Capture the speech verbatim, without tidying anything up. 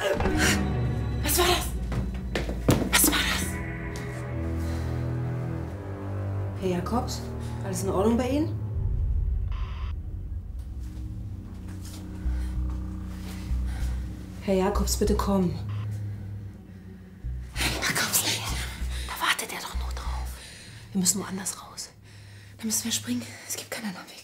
Was war das? Was war das? Herr Jakobs, alles in Ordnung bei Ihnen? Herr Jakobs, bitte kommen. Jakobs, da wartet er doch nur drauf. Wir müssen woanders raus. Da müssen wir springen. Es gibt keinen anderen Weg.